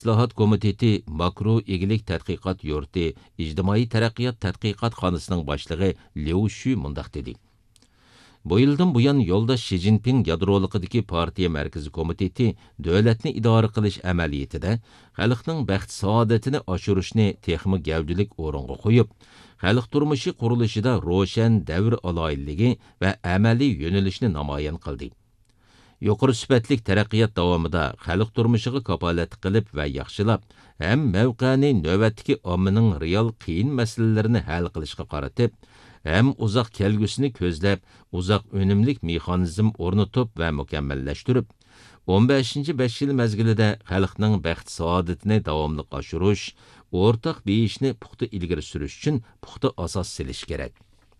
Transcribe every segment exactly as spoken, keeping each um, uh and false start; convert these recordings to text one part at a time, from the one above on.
İslohot komiteti Makro egilik tadqiqot yurti ijtimoiy taraqqiyot tadqiqot xonasining boshlig'i Liu Shu mundaq dedi. Bu yildan buyon yo'ldosh Shi Jinping yadroliqidagi partiya markaziy komiteti davlatni idora qilish amaliyotida xalqning baxt saodatini oshirishni texmi gavdilik o'ringa qo'yib, xalq turmushi qurilishida ro'shan davr aloyilligi va amaliy yo'nalishni namoyon qildi. Yuqori sifatlik taraqqiyot davomida xalq turmushiga kapolat qilib va yaxshilab, ham mavqani navbatdagi ommaning real qiyin masalalarini hal qilishga qaratib, hem uzoq kelgusini ko'zlab, uzoq önümlik mexanizm o'rnatib va mukammallashtirib, o'n beshinchi besh yil mezgilida xalqning baxt saodatini davomli oshirish, o'rtaq beyishni puxta ilgari surish uchun puxta asos silish kerak.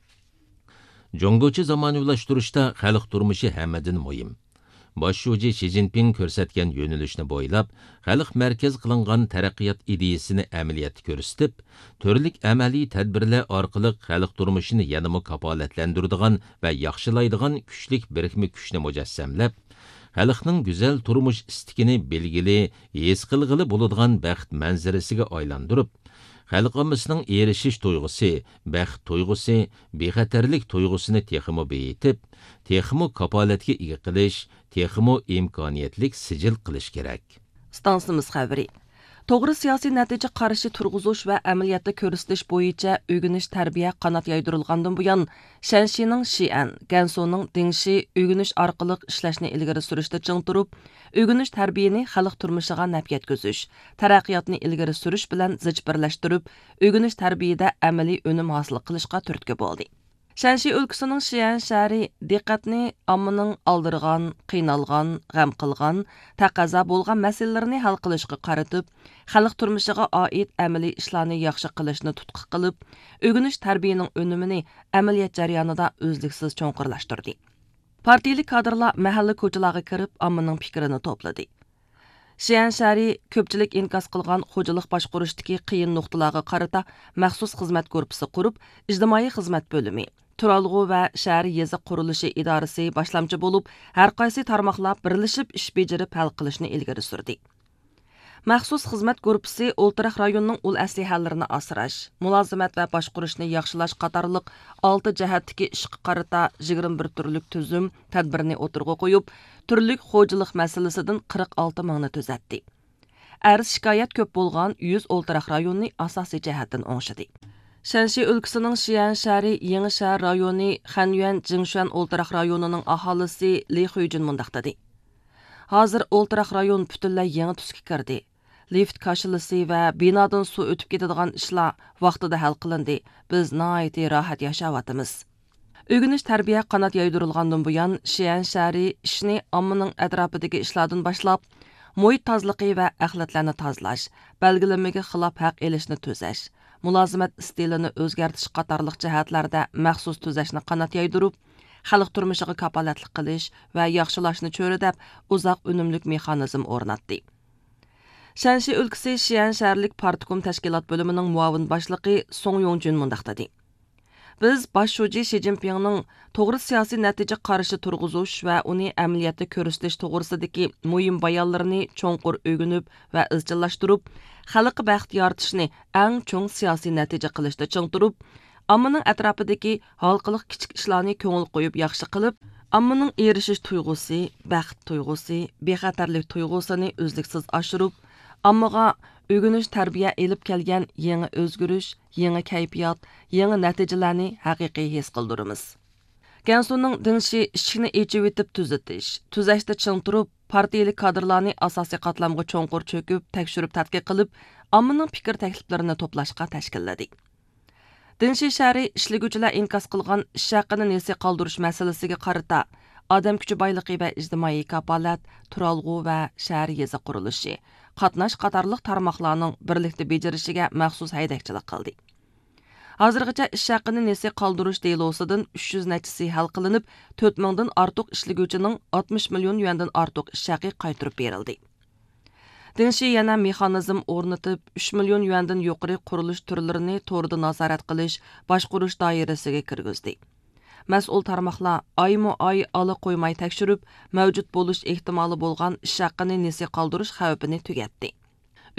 Jongochi zamonaviylashtırishda xalq turmushi hammadan muhim. Boshlovchi Shi Jinping ko'rsatgan yo'nalishni bo'ylab, xalq markaz qilingan taraqqiyot ideyasini amaliyotda ko'rsatib, turlik amaliy tadbirlar orqali xalq turmushini yanada kapolatlantiradigan va yaxshilaydigan kuchlik birikma kuchni mujassamlab, xalqning go'zal turmush istikini belgili, his qilg'ili bo'ladigan baxt manzarasiga aylantirib, xalqimizning erishish tuyg'usi, baxt tuyg'usi, bexatarlik tuyg'usini texmo beyitib, texmo kapolatga ega qilish, texmo imkoniyatlik sijil qilish kerak. Stansimiz xabari. To'g'ri siyosiy natija qarashi turg'izish va amaliyotda ko'rsatish bo'yicha o'rganish tarbiya qanot yaydirilgandan buyon Shanshining Xi'an, Gansuning Dingshi o'rganish orqali ishlashni ilgari surishda ching turib, o'rganish tarbiyani xalq turmushiga naf yetkazish, taraqqiyotni ilgari surish bilan zich birlashtirib, o'rganish tarbiyada amaliy unum hosil qilishga turtki bo'ldi. Shanshi o'lkasining Xi'an shahri diqqatni ommaning aldirgan, qiynalgan, g'am qilgan, taqozo bo'lgan masalalarni hal qilishga qaratib, xalq turmushiga oid amaliy ishlarni yaxshi qilishni tutqi qilib, o'rganish tarbiyaning unumini amaliyot jarayonida uzluksiz cho'nqirlashtirdi. Partiyalik kadrlar mahalla ko'chalarga kirib, ommaning fikrini to'pladi. Xi'an shahri ko'pchilik inkas qilgan xo'jalik boshqarishdagi qiyin nuqtalarga qarata maxsus xizmat korpusi qurib, ijtimoiy xizmat bo'limi, Turalg'u va shahar yezi qurilishi idorasi boshlamchi bo'lib, har qaysi tarmoqlar birlashib ish bajarib hal qilishni ilgari surdi. Maxsus xizmat korpusi O'ltiraq rayonining ul aslihalarini asrash, mulozimat va boshqarishni yaxshilash qatorliq olti jihatdagi ishga qarata yigirma bir turlik tuzum tadbirni o'tirg'a qo'yib, turlik xo'jalik masalasidan qirq olti mingni tuzatdi. Arz shikoyat ko'p bo'lgan yuz O'ltiraq rayonni asosiy jihatdan o'ngshidi. Shanshi o'lkasining Xi'an shahri Yangi shahar rayoni Xanyuan Jingshuan O'ltiraq rayonining aholisi Li Xuyjin mundaq dedi. Hozir O'ltiraq rayon butunlay yangi tusga kirdi. Lift kashilisi va binodan suv o'tib ketadigan ishlar vaqtida hal qilindi. Biz nihoyatda rohat yashayapmiz. O'rganish tarbiya qanot yaydirilgandan buyon Xi'an shahri ishni ommaning atrofidagi ishlardan boshlab, muhit tozaligi va axlatlarni tozalash, belgilanmaga xilof haq elishni to'zash, mulozimat stilini o'zgartirish qatorliq jihatlarda maxsus tuzashni qanot yaydirib, xalq turmushiga kapolatlik qilish va yaxshilashni cho'ridab, uzoq unumlik mexanizm o'rnatdi. Shanshi o'lkasi Xi'an shaharlik partkom tashkilot bo'limining muavin boshlig'i Song Yongjun mundaq dedi. Biz boshlovchi Shi Jinpingning to'g'ri siyosiy natija qarashi turg'izish va uni amaliyotda ko'rsatish to'g'risidagi muhim bayonlarini cho'nqur o'rganib va izchillashtirib, xalq baxt yoritishni eng cho'ng siyosiy natija qilishda ching turib, ommaning atrofidagi halqiliq kichik ishlarni ko'ngil qo'yib yaxshi qilib, ommaning erishish tuyg'usi, baxt tuyg'usi, bexatarlik tuyg'usini uzluksiz oshirib, ommaga o'rganish tarbiya elib kelgan yangi o'zgarish, yangi kayfiyat, yangi natijalarni haqiqiy his qildiramiz. Gansuning Dingshi ishini echib etib tuzatish, tuzashda ching turib, partiyalik kadrlarni asosiy qatlamga cho'nqur cho'kib, tekshirib tadqiq qilib, ommaning fikr takliflarini to'plashga tashkilladi. Dingshi shahri ishliguvchilar inkas qilgan ish haqini nesi qoldirish masalasiga qarata odam kuchi boyligi va ijtimoiy kapolat, turalg'u va shahar yezi qurilishi, qatnash qatorliq tarmoqlarning birlikda bajarishiga maxsus haydakchilik qildi. Hozirgacha ish haqini nesi qoldirish delosidan uch yuz nachisi hal qilinib, to'rt mingdan ortiq ishliguvchining oltmish million yuandan ortiq ish haqi qaytarib berildi. Dingshi yana mexanizm o'rnatib, uch million yuandan yuqori qurilish turlarini to'g'rida nazorat qilish, boshqarish doirasiga kirgizdi. Mas'ul tarmoqlar oyma-oy ola qo'ymay tekshirib, mavjud bo'lish ehtimoli bo'lgan ish haqini nesi qoldirish xavfini tugatdi.